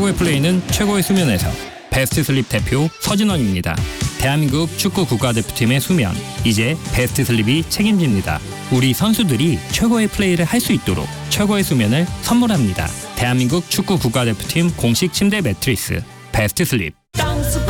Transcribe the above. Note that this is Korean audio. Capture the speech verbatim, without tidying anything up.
최고의 플레이는 최고의 수면에서. 베스트 슬립 대표 서진원입니다. 대한민국 축구 국가대표팀의 수면, 이제 베스트 슬립이 책임집니다. 우리 선수들이 최고의 플레이를 할 수 있도록 최고의 수면을 선물합니다. 대한민국 축구 국가대표팀 공식 침대 매트리스 베스트 슬립.